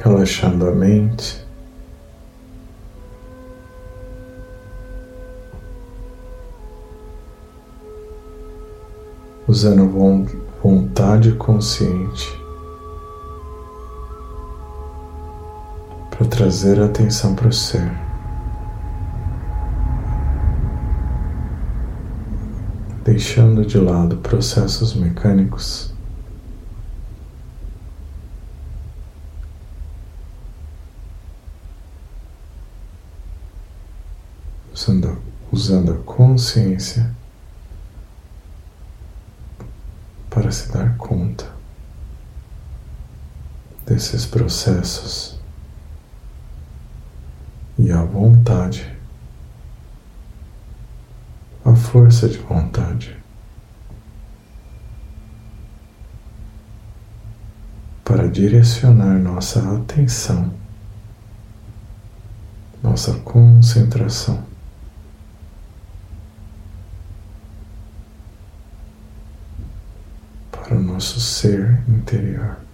relaxando a mente, usando vontade consciente para trazer a atenção para o ser, deixando de lado processos mecânicos, usando a consciência para se dar conta desses processos e a vontade, a força de vontade para direcionar nossa atenção, nossa concentração para o nosso ser interior.